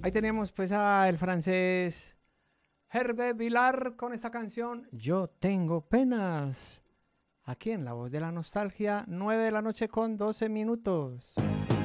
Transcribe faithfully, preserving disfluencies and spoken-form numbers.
Ahí tenemos pues al francés Hervé Vilar con esta canción Yo tengo penas. Aquí en La Voz de la Nostalgia, nueve de la noche con doce minutos.